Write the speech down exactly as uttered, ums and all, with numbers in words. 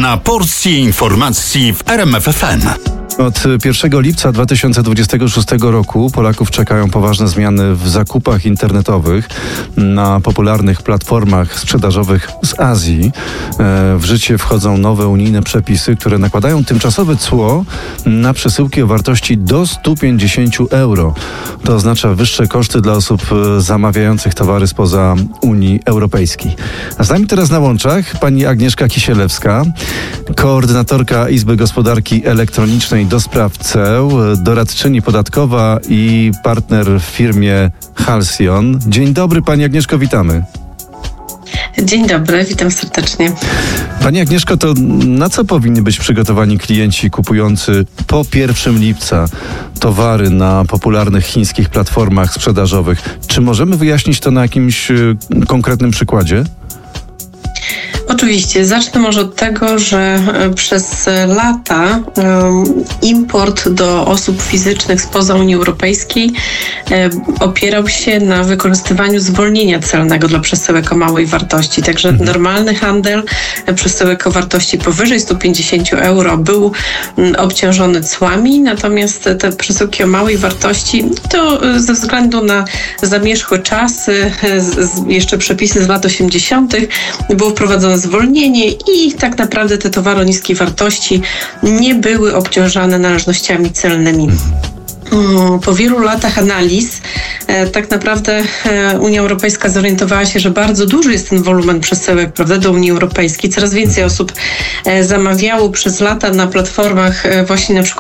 na porcję informacji w R M F F M. Od pierwszego lipca dwa tysiące dwudziestego szóstego roku Polaków czekają poważne zmiany w zakupach internetowych na popularnych platformach sprzedażowych z Azji. W życie wchodzą nowe unijne przepisy, które nakładają tymczasowe cło na przesyłki o wartości do stu pięćdziesięciu euro. To oznacza wyższe koszty dla osób zamawiających towary spoza Unii Europejskiej. A z nami teraz na łączach pani Agnieszka Kisielewska, koordynatorka Izby Gospodarki Elektronicznej do spraw ceł, doradczyni podatkowa i partner w firmie Halcyon. Dzień dobry pani Agnieszko, witamy. Dzień dobry, witam serdecznie. Pani Agnieszko, to na co powinni być przygotowani klienci kupujący po pierwszego lipca towary na popularnych chińskich platformach sprzedażowych? Czy możemy wyjaśnić to na jakimś konkretnym przykładzie? Oczywiście. Zacznę może od tego, że przez lata import do osób fizycznych spoza Unii Europejskiej opierał się na wykorzystywaniu zwolnienia celnego dla przesyłek o małej wartości. Także mhm. normalny handel przesyłek o wartości powyżej stu pięćdziesięciu euro był obciążony cłami, natomiast te przesyłki o małej wartości to ze względu na zamierzchłe czasy, jeszcze przepisy z lat osiemdziesiątych było wprowadzone zwolnienie i tak naprawdę te towary o niskiej wartości nie były obciążane należnościami celnymi. Po wielu latach analiz tak naprawdę Unia Europejska zorientowała się, że bardzo duży jest ten wolumen przesyłek, prawda, do Unii Europejskiej. Coraz więcej osób zamawiało przez lata na platformach właśnie na przykład